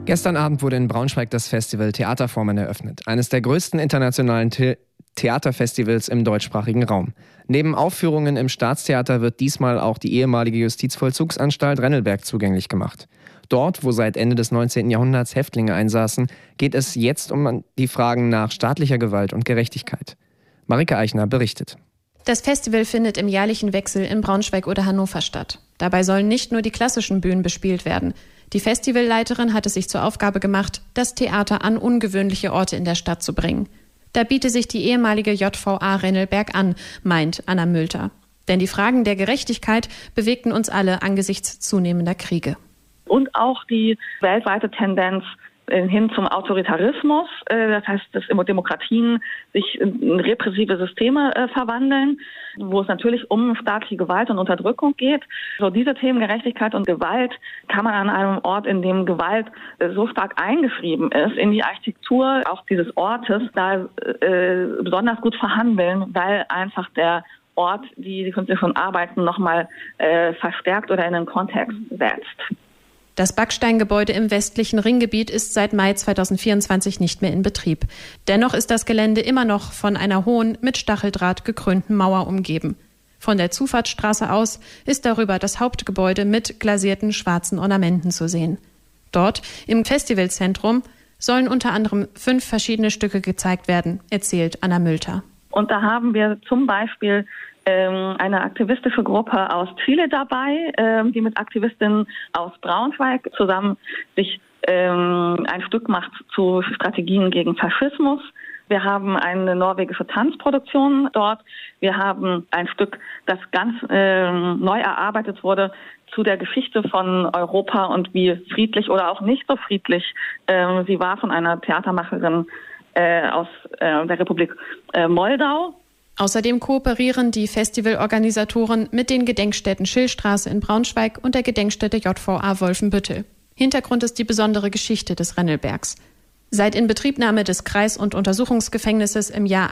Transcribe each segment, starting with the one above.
Gestern Abend wurde in Braunschweig das Festival Theaterformen eröffnet. Eines der größten internationalen Theaterfestivals im deutschsprachigen Raum. Neben Aufführungen im Staatstheater wird diesmal auch die ehemalige Justizvollzugsanstalt Rennelberg zugänglich gemacht. Dort, wo seit Ende des 19. Jahrhunderts Häftlinge einsaßen, geht es jetzt um die Fragen nach staatlicher Gewalt und Gerechtigkeit. Marika Eichner berichtet. Das Festival findet im jährlichen Wechsel in Braunschweig oder Hannover statt. Dabei sollen nicht nur die klassischen Bühnen bespielt werden. Die Festivalleiterin hat es sich zur Aufgabe gemacht, das Theater an ungewöhnliche Orte in der Stadt zu bringen. Da biete sich die ehemalige JVA Rennelberg an, meint Anna Mülter. Denn die Fragen der Gerechtigkeit bewegten uns alle angesichts zunehmender Kriege. Und auch die weltweite Tendenz hin zum Autoritarismus, das heißt, dass Demokratien sich in repressive Systeme verwandeln, wo es natürlich um staatliche Gewalt und Unterdrückung geht. So diese Themen Gerechtigkeit und Gewalt kann man an einem Ort, in dem Gewalt so stark eingeschrieben ist, in die Architektur auch dieses Ortes, da besonders gut verhandeln, weil einfach der Ort die künstlerischen Arbeiten nochmal verstärkt oder in den Kontext setzt. Das Backsteingebäude im westlichen Ringgebiet ist seit Mai 2024 nicht mehr in Betrieb. Dennoch ist das Gelände immer noch von einer hohen, mit Stacheldraht gekrönten Mauer umgeben. Von der Zufahrtsstraße aus ist darüber das Hauptgebäude mit glasierten schwarzen Ornamenten zu sehen. Dort, im Festivalzentrum, sollen unter anderem 5 verschiedene Stücke gezeigt werden, erzählt Anna Mülter. Und da haben wir zum Beispiel eine aktivistische Gruppe aus Chile dabei, die mit Aktivistinnen aus Braunschweig zusammen sich ein Stück macht zu Strategien gegen Faschismus. Wir haben eine norwegische Tanzproduktion dort. Wir haben ein Stück, das ganz neu erarbeitet wurde zu der Geschichte von Europa und wie friedlich oder auch nicht so friedlich sie war, von einer Theatermacherin aus der Republik Moldau. Außerdem kooperieren die Festivalorganisatoren mit den Gedenkstätten Schillstraße in Braunschweig und der Gedenkstätte JVA Wolfenbüttel. Hintergrund ist die besondere Geschichte des Rennelbergs. Seit Inbetriebnahme des Kreis- und Untersuchungsgefängnisses im Jahr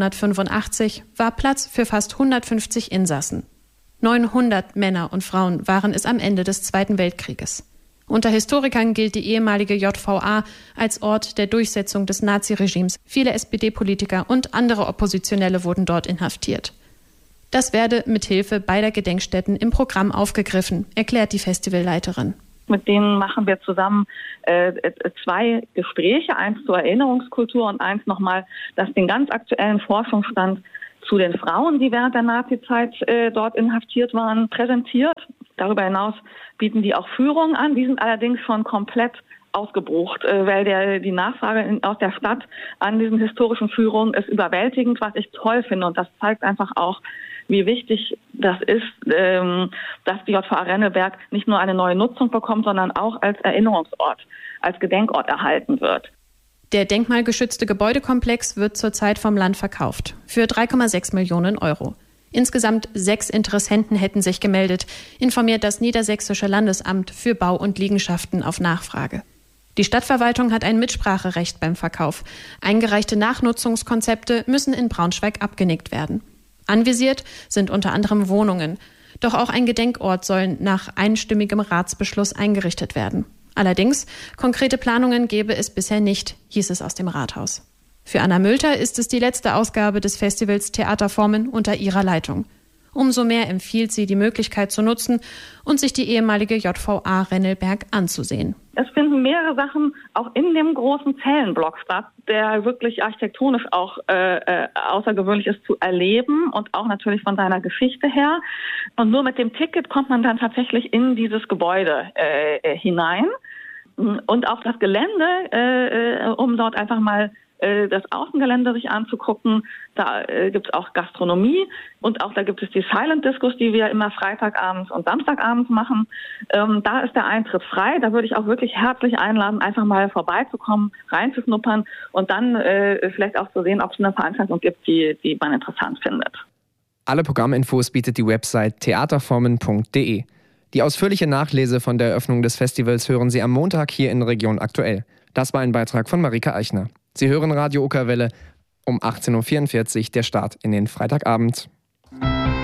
1885 war Platz für fast 150 Insassen. 900 Männer und Frauen waren es am Ende des Zweiten Weltkrieges. Unter Historikern gilt die ehemalige JVA als Ort der Durchsetzung des Naziregimes. Viele SPD-Politiker und andere Oppositionelle wurden dort inhaftiert. Das werde mit Hilfe beider Gedenkstätten im Programm aufgegriffen, erklärt die Festivalleiterin. Mit denen machen wir zusammen 2 Gespräche, eins zur Erinnerungskultur und eins nochmal, das den ganz aktuellen Forschungsstand zu den Frauen, die während der Nazizeit dort inhaftiert waren, präsentiert. Darüber hinaus bieten die auch Führungen an. Die sind allerdings schon komplett ausgebucht, weil die Nachfrage aus der Stadt an diesen historischen Führungen ist überwältigend, was ich toll finde. Und das zeigt einfach auch, wie wichtig das ist, dass die JVA Rennelberg nicht nur eine neue Nutzung bekommt, sondern auch als Erinnerungsort, als Gedenkort erhalten wird. Der denkmalgeschützte Gebäudekomplex wird zurzeit vom Land verkauft für 3,6 Millionen Euro. Insgesamt 6 Interessenten hätten sich gemeldet, informiert das Niedersächsische Landesamt für Bau und Liegenschaften auf Nachfrage. Die Stadtverwaltung hat ein Mitspracherecht beim Verkauf. Eingereichte Nachnutzungskonzepte müssen in Braunschweig abgenickt werden. Anvisiert sind unter anderem Wohnungen. Doch auch ein Gedenkort soll nach einstimmigem Ratsbeschluss eingerichtet werden. Allerdings, konkrete Planungen gäbe es bisher nicht, hieß es aus dem Rathaus. Für Anna Mülter ist es die letzte Ausgabe des Festivals Theaterformen unter ihrer Leitung. Umso mehr empfiehlt sie, die Möglichkeit zu nutzen und sich die ehemalige JVA Rennelberg anzusehen. Es finden mehrere Sachen auch in dem großen Zellenblock statt, der wirklich architektonisch auch außergewöhnlich ist zu erleben und auch natürlich von seiner Geschichte her. Und nur mit dem Ticket kommt man dann tatsächlich in dieses Gebäude hinein. Und auch das Gelände, um dort einfach mal das Außengelände sich anzugucken. Da gibt es auch Gastronomie und auch da gibt es die Silent Discos, die wir immer Freitagabends und Samstagabends machen. Da ist der Eintritt frei. Da würde ich auch wirklich herzlich einladen, einfach mal vorbeizukommen, reinzuschnuppern und dann vielleicht auch zu sehen, ob es eine Veranstaltung gibt, die man interessant findet. Alle Programminfos bietet die Website theaterformen.de. Die ausführliche Nachlese von der Eröffnung des Festivals hören Sie am Montag hier in Region Aktuell. Das war ein Beitrag von Marika Eichner. Sie hören Radio Okerwelle um 18.44 Uhr, der Start in den Freitagabend.